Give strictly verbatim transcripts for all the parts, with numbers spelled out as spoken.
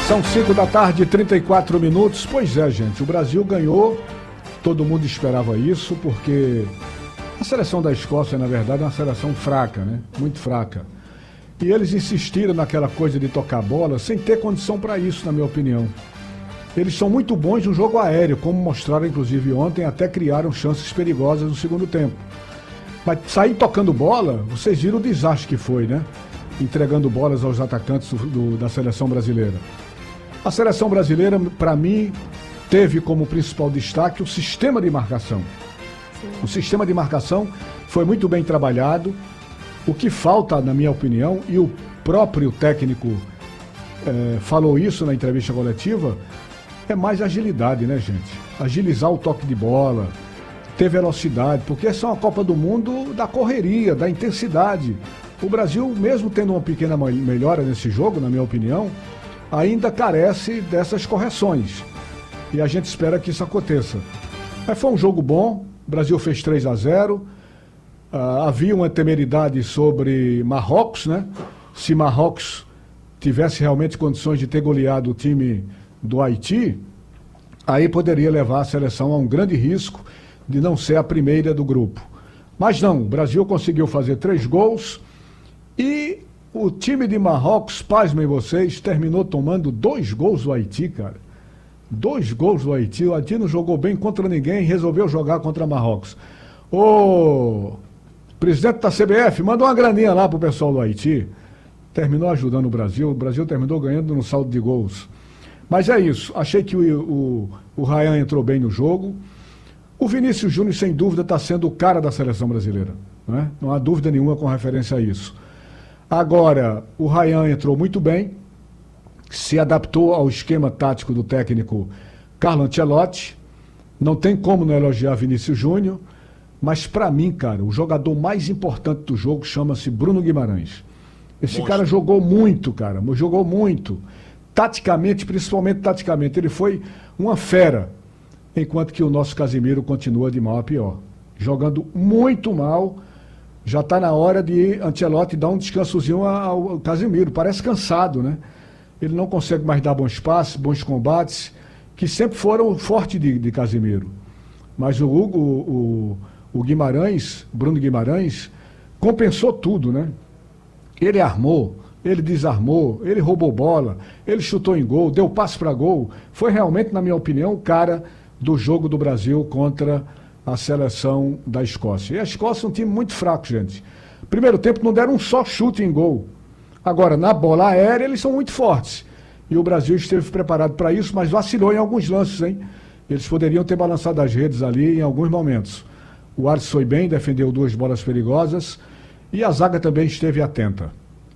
São cinco da tarde e trinta e quatro minutos. Pois é, gente, o Brasil ganhou, todo mundo esperava isso, porque a seleção da Escócia, na verdade, é uma seleção fraca, né? Muito fraca. E eles insistiram naquela coisa de tocar bola sem ter condição para isso, na minha opinião. Eles são muito bons no jogo aéreo, como mostraram inclusive ontem, até criaram chances perigosas no segundo tempo. Mas sair tocando bola, vocês viram o desastre que foi, né? Entregando bolas aos atacantes do, do, da seleção brasileira. A seleção brasileira, para mim, teve como principal destaque o sistema de marcação. Sim. O sistema de marcação foi muito bem trabalhado. O que falta, na minha opinião, e o próprio técnico é, falou isso na entrevista coletiva, é mais agilidade, né, gente? Agilizar o toque de bola, ter velocidade, porque essa é uma Copa do Mundo da correria, da intensidade. O Brasil, mesmo tendo uma pequena melhora nesse jogo, na minha opinião, ainda carece dessas correções. E a gente espera que isso aconteça. Mas foi um jogo bom, o Brasil fez três a zero. Uh, havia uma temeridade sobre Marrocos, né? Se Marrocos tivesse realmente condições de ter goleado o time do Haiti, aí poderia levar a seleção a um grande risco de não ser a primeira do grupo. Mas não, o Brasil conseguiu fazer três gols e o time de Marrocos, pasmem vocês, terminou tomando dois gols do Haiti, cara. Dois gols do Haiti. O Haiti não jogou bem contra ninguém e resolveu jogar contra Marrocos. Ô presidente da C B F, manda uma graninha lá pro pessoal do Haiti. Terminou ajudando o Brasil. O Brasil terminou ganhando no saldo de gols. Mas é isso. Achei que o, o, o Ryan entrou bem no jogo. O Vinícius Júnior, sem dúvida, está sendo o cara da seleção brasileira, né? Não há dúvida nenhuma com referência a isso. Agora, o Ryan entrou muito bem, se adaptou ao esquema tático do técnico Carlo Ancelotti. Não tem como não elogiar Vinícius Júnior, mas para mim, cara, o jogador mais importante do jogo chama-se Bruno Guimarães. Esse Monstro. cara jogou muito, cara, jogou muito. Taticamente, principalmente taticamente, ele foi uma fera, enquanto que o nosso Casemiro continua de mal a pior. Jogando muito mal. Já está na hora de Ancelotti dar um descansozinho ao Casemiro. Parece cansado, né? Ele não consegue mais dar bons passes, bons combates, que sempre foram fortes de, de Casemiro. Mas o, Hugo, o, o Guimarães, Bruno Guimarães, compensou tudo, né? Ele armou, ele desarmou, ele roubou bola, ele chutou em gol, deu passe para gol. Foi realmente, na minha opinião, o cara do jogo do Brasil contra a seleção da Escócia. E a Escócia é um time muito fraco, gente. Primeiro tempo não deram um só chute em gol. Agora, na bola aérea, eles são muito fortes. E o Brasil esteve preparado para isso, mas vacilou em alguns lances, hein? Eles poderiam ter balançado as redes ali em alguns momentos. O Arce foi bem, defendeu duas bolas perigosas. E a zaga também esteve atenta.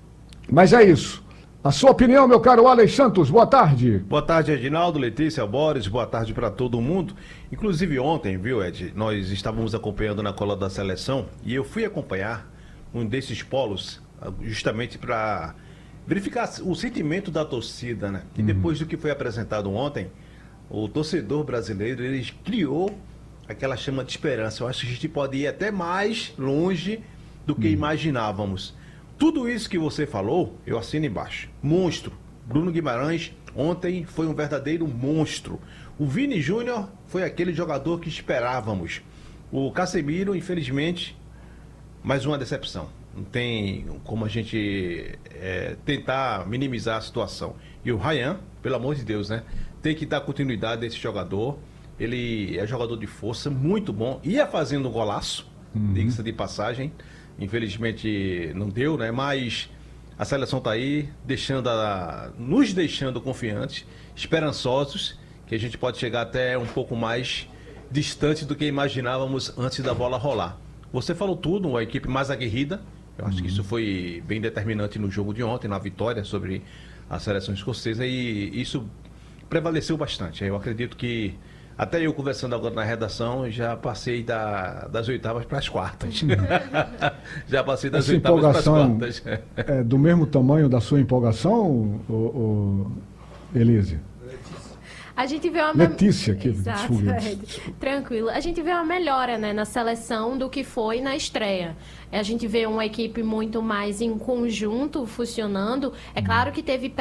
Mas é isso. A sua opinião, meu caro Alex Santos, boa tarde. Boa tarde, Edinaldo, Letícia, Boris, boa tarde para todo mundo. Inclusive ontem, viu, Ed, nós estávamos acompanhando na cola da seleção e eu fui acompanhar um desses polos justamente para verificar o sentimento da torcida, né? E depois do que foi apresentado ontem, o torcedor brasileiro, ele criou aquela chama de esperança. Eu acho que a gente pode ir até mais longe do que uhum. imaginávamos. Tudo isso que você falou, eu assino embaixo. Monstro. Bruno Guimarães, ontem foi um verdadeiro monstro. O Vini Júnior foi aquele jogador que esperávamos. O Casemiro, infelizmente, mais uma decepção. Não tem como a gente é, tentar minimizar a situação. E o Ryan, pelo amor de Deus, né? Tem que dar continuidade a esse jogador. Ele é jogador de força, muito bom. Ia fazendo um golaço, uhum. diga-se de passagem. Infelizmente não deu, né? Mas a seleção está aí, deixando a, nos deixando confiantes, esperançosos, que a gente pode chegar até um pouco mais distante do que imaginávamos antes da bola rolar. Você falou tudo, a equipe mais aguerrida. Eu acho uhum. que isso foi bem determinante no jogo de ontem, na vitória sobre a seleção escocesa, e isso prevaleceu bastante. Eu acredito que até eu conversando agora na redação, já passei da, das oitavas para as quartas. já passei das Essa oitavas para as quartas. É, é do mesmo tamanho da sua empolgação, o, o Elise? A gente vê uma Letícia, que Exato, é, tranquilo. A gente vê uma melhora, né, na seleção do que foi na estreia. A gente vê uma equipe muito mais em conjunto funcionando. É claro que teve